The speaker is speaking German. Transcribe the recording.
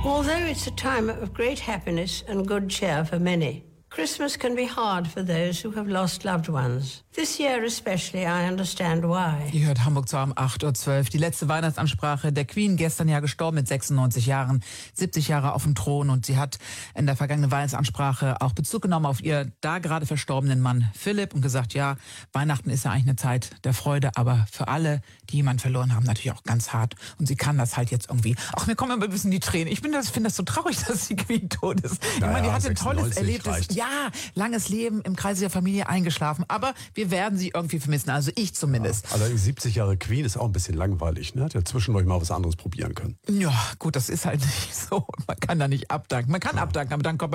Although it's a time of great happiness and good cheer for many, Christmas can be hard for those who have lost loved ones. This year especially, I understand why. Ihr hört Hamburg zu um 8.12 Uhr. Die letzte Weihnachtsansprache der Queen, gestern ja gestorben mit 96 Jahren, 70 Jahre auf dem Thron. Und sie hat in der vergangenen Weihnachtsansprache auch Bezug genommen auf ihr da gerade verstorbenen Mann Philipp und gesagt, ja, Weihnachten ist ja eigentlich eine Zeit der Freude, aber für alle, die jemanden verloren haben, natürlich auch ganz hart. Und sie kann das halt jetzt irgendwie. Ach, mir kommen immer ein bisschen die Tränen. Ich finde das so traurig, dass die Queen tot ist. Ich meine, die hatte ein tolles Erlebnis. Ja, langes Leben im Kreise der Familie eingeschlafen. Aber wir werden sie irgendwie vermissen. Also ich zumindest. Ja, allerdings 70 Jahre Queen ist auch ein bisschen langweilig. Ne? Hat ja zwischendurch mal was anderes probieren können. Ja, gut, das ist halt nicht so. Man kann da nicht abdanken. Man kann abdanken, aber dann kommt